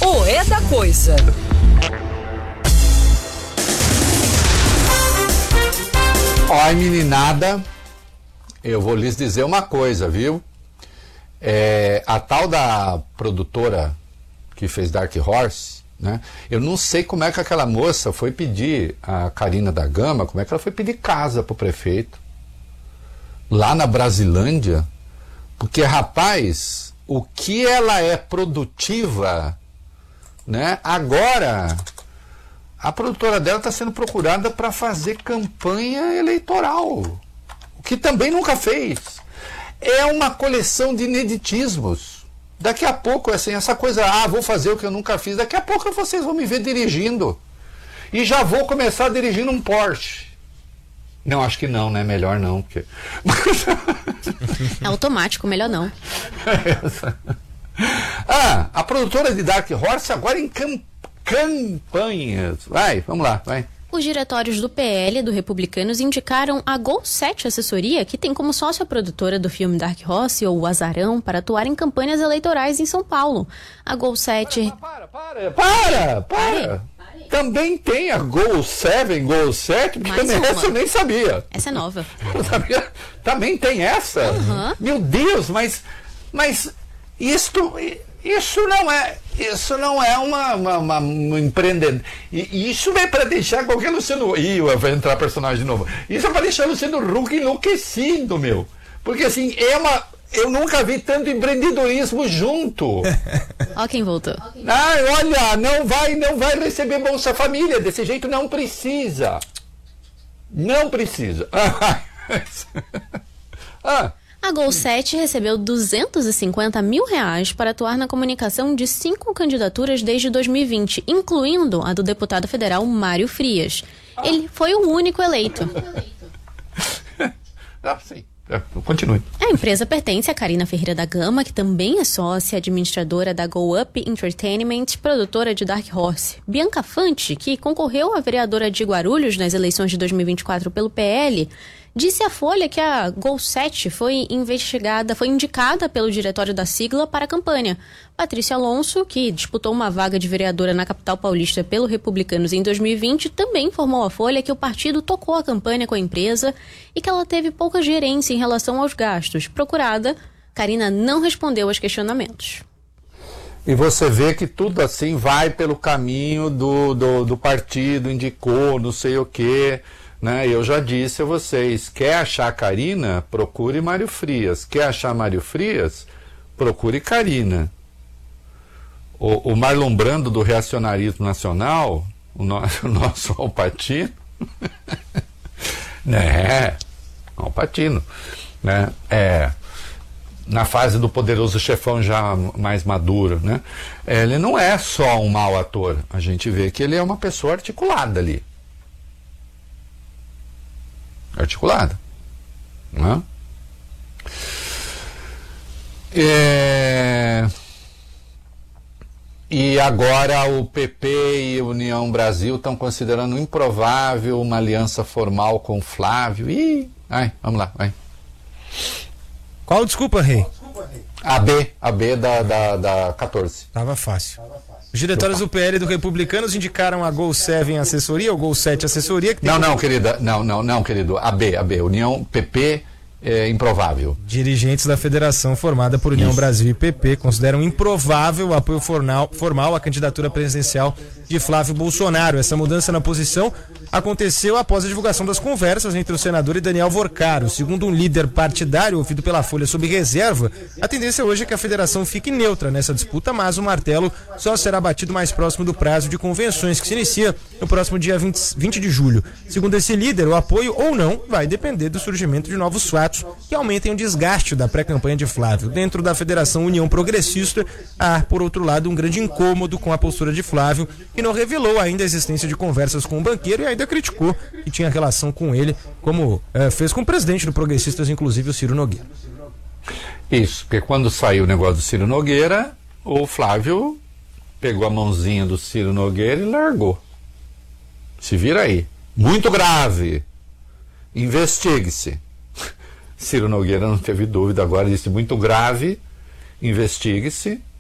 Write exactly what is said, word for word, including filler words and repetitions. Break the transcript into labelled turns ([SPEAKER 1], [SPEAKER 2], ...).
[SPEAKER 1] O É da Coisa.
[SPEAKER 2] Ó, meninada, eu vou lhes dizer uma coisa, viu? É, a tal da produtora que fez Dark Horse, né? Eu não sei como é que aquela moça foi pedir, a Carina da Gama, como é que ela foi pedir casa pro prefeito, lá na Brasilândia, porque, rapaz, o que ela é produtiva, né? Agora, a produtora dela está sendo procurada para fazer campanha eleitoral, o que também nunca fez. É uma coleção de ineditismos. Daqui a pouco, assim, essa coisa, ah, vou fazer o que eu nunca fiz, daqui a pouco vocês vão me ver dirigindo. E já vou começar dirigindo um Porsche. Não, acho que não, né? Melhor não. Porque...
[SPEAKER 3] É automático, melhor não.
[SPEAKER 2] Ah, a produtora de Dark Horse agora em cam campanhas. Vai, vamos lá, vai.
[SPEAKER 3] Os diretórios do P L e do Republicanos indicaram a Gol sete Assessoria, que tem como sócia produtora do filme Dark Horse, ou O Azarão, para atuar em campanhas eleitorais em São Paulo. A Gol sete...
[SPEAKER 2] Para, para, para, para, para. Também tem a Gol sete, Gol sete, porque também essa eu nem sabia.
[SPEAKER 3] Essa é nova.
[SPEAKER 2] Eu sabia. Também tem essa?
[SPEAKER 3] Uhum.
[SPEAKER 2] Meu Deus, mas, mas isto, isso não é... Isso não é uma, uma, uma, uma empreendedor. E isso é para deixar qualquer Luciano... Ih, vai entrar personagem de novo. Isso é para deixar Luciano Huck enlouquecido, meu. Porque assim, é uma... Eu nunca vi tanto empreendedorismo junto.
[SPEAKER 3] Ó quem voltou.
[SPEAKER 2] Ah, olha, não vai, não vai receber Bolsa Família. Desse jeito não precisa. Não precisa. Ah...
[SPEAKER 3] A Gol sete recebeu duzentos e cinquenta mil reais para atuar na comunicação de cinco candidaturas desde dois mil e vinte, incluindo a do deputado federal Mário Frias. Ele foi o único eleito.
[SPEAKER 2] Ah, sim. Continue.
[SPEAKER 3] A empresa pertence a Carina Ferreira da Gama, que também é sócia administradora da Go Up Entertainment, produtora de Dark Horse. Bianca Fante, que concorreu a vereadora de Guarulhos nas eleições de dois mil e vinte e quatro pelo P L, disse à Folha que a Gol sete foi investigada, foi indicada pelo diretório da sigla para a campanha. Patrícia Alonso, que disputou uma vaga de vereadora na capital paulista pelo Republicanos em dois mil e vinte, também informou à Folha que o partido tocou a campanha com a empresa e que ela teve pouca gerência em relação aos gastos. Procurada, Carina não respondeu aos questionamentos.
[SPEAKER 2] E você vê que tudo assim vai pelo caminho do, do, do partido, indicou, não sei o quê. Né? Eu já disse a vocês, quer achar Carina, procure Mário Frias. Quer achar Mário Frias, procure Carina. O, o Marlon Brando do Reacionarismo Nacional, o, no, o nosso Alpatino, né? Alpatino, né? É, na fase do Poderoso Chefão já mais maduro, né? Ele não é só um mau ator, a gente vê que ele é uma pessoa articulada ali. Articulada, né? É... E agora o P P e a União Brasil estão considerando improvável uma aliança formal com o Flávio. Ih, ai, vamos lá, vai.
[SPEAKER 4] Qual desculpa, Rei?
[SPEAKER 2] A B, a B da, da, da quatorze.
[SPEAKER 4] Tava fácil. Os diretórios do P L e do Republicanos indicaram a Gol sete Assessoria, ou Gol sete Assessoria... Que tem
[SPEAKER 2] não,
[SPEAKER 4] como...
[SPEAKER 2] não, querida, não, não, não, querido, a B, a B, União P P é improvável.
[SPEAKER 4] Dirigentes da federação formada por União Isso. Brasil e P P consideram improvável o apoio formal, formal à candidatura presidencial de Flávio Bolsonaro. Essa mudança na posição aconteceu após a divulgação das conversas entre o senador e Daniel Vorcaro. Segundo um líder partidário ouvido pela Folha sob reserva, a tendência hoje é que a federação fique neutra nessa disputa, mas o martelo só será batido mais próximo do prazo de convenções, que se inicia no próximo dia vinte de julho. Segundo esse líder, o apoio ou não vai depender do surgimento de novos fatos que aumentem o desgaste da pré-campanha de Flávio. Dentro da Federação União Progressista, há, por outro lado, um grande incômodo com a postura de Flávio, que não revelou ainda a existência de conversas com o banqueiro e ainda criticou que tinha relação com ele, como é, fez com o presidente do Progressistas, inclusive o Ciro Nogueira.
[SPEAKER 2] Isso, porque quando saiu o negócio do Ciro Nogueira, o Flávio pegou a mãozinha do Ciro Nogueira e largou. Se vira aí. Muito grave. Investigue-se. Ciro Nogueira não teve dúvida agora, disse muito grave, investigue-se.